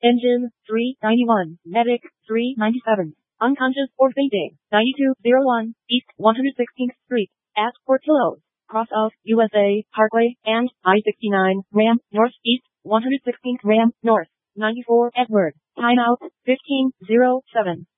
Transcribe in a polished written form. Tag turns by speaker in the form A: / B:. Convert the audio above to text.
A: Engine, 391. Medic, 397. Unconscious or fainting, 9201 East 116th Street, at Portillo's, cross of USA Parkway and I-69, Ram, Northeast 116th Ram, North, 94 Edward. Timeout, 15:07.